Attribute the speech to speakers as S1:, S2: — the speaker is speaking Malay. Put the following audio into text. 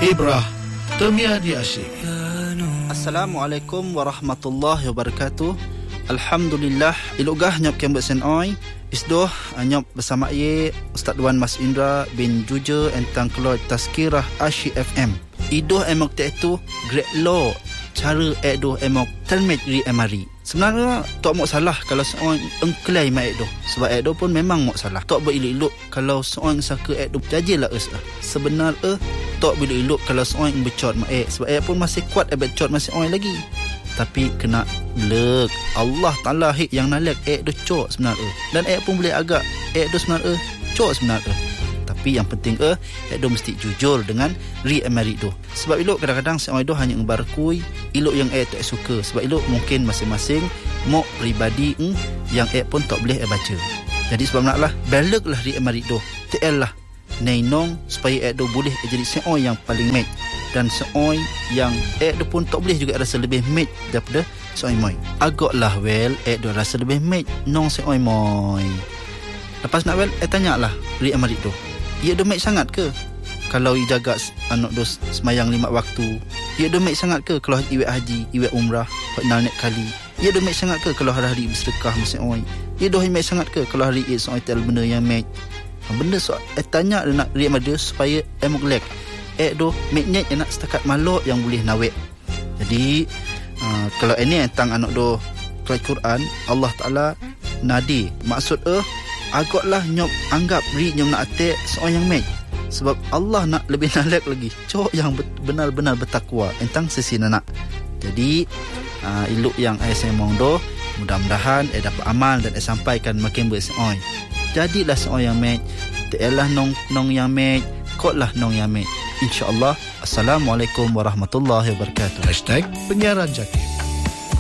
S1: Ibrah Temia di Asyik.
S2: Assalamualaikum warahmatullahi wabarakatuh. Alhamdulillah ilugah nyop kembut sen oi isdoh nyop bersama ye Ustaz Wan Mas Indra bin Juja entang keluar Tazkirah Asyik FM. Idoh emok te itu great law cara edoh emok telmet ri emari. Sebenarnya tak mau salah kalau seorang engklai mai edoh, sebab edoh pun memang mau salah. Tak beriluk-iluk kalau seorang saka edoh jajilah sebenarnya tak beriluk kalau seorang becot mai sebab pun masih kuat becot masih orang lagi. Tapi kena lek Allah Taala yang nalek doh cok sebenarnya. Dan pun boleh agak doh sebenarnya cok sebenarnya. Tapi yang penting doh mesti jujur dengan re-married doh. Sebab ilok kadang-kadang seorang doh hanya ngebarkui ilok yang tak suka. Sebab ilok mungkin masing-masing mau pribadi yang pun tak boleh baca. Jadi sebab naklah balaglah re-married doh. Telah nainong supaya doh boleh jadi seorang yang paling mate. Dan seorang yang doh pun tak boleh juga rasa lebih mate daripada seorang moi. Agaklah doh rasa lebih mate nong seorang moi. Lepas nak tanyalah re-married doh. Ia doh mate sangat ke? Kalau ia jaga anak doh semayang 5 waktu. Ia doh mate sangat ke kalau iwet haji, iwet umrah, nak naik kali. Ia doh mate sangat ke kalau hari-hari bersedekah mesti oi. Ia doh mate sangat ke kalau hari Eid seorang tel benda yang mate. Benda tanya nak re-married supaya emok lek. Doh mate-nya nak setakat malok yang boleh nawek. Jadi kalau ini tentang anak doh Quran Allah Taala nadi maksud agaklah nyop anggap ri nyom nak atek seorang yang mate. Sebab Allah nak lebih nalek lagi cok yang benar-benar bertakwa tentang sisi nak. Jadi iluk yang saya mohon doh mudah-mudahan dapat amal dan sampaikan makin berseoi. Jadilah seorang yang mate. Telah nong yang mate, koklah nong yang mate. InsyaAllah. Assalamualaikum warahmatullahi wabarakatuh.
S1: #Penyiaran Jakib.